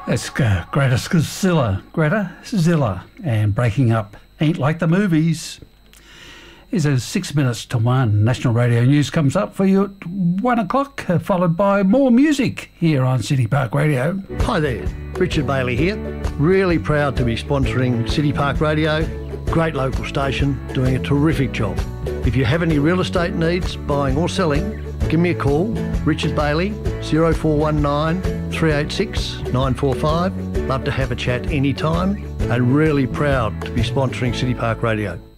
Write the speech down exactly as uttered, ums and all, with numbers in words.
It's uh, Greta Zilla, Greta Zilla, and Breaking Up Ain't Like the Movies. Is a six minutes to one. National Radio News comes up for you at one o'clock, uh, followed by more music here on City Park Radio. Hi there, Richard Bailey here. Really proud to be sponsoring City Park Radio. Great local station, doing a terrific job. If you have any real estate needs, buying or selling, give me a call, Richard Bailey, zero four one nine, three eight six, nine four five. Love to have a chat anytime, and really proud to be sponsoring City Park Radio.